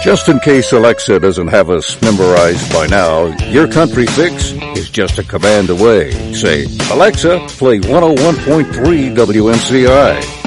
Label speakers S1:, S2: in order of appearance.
S1: Just in case Alexa doesn't have us memorized by now, your country fix is just a command away. Say, Alexa, play 101.3 WMCI.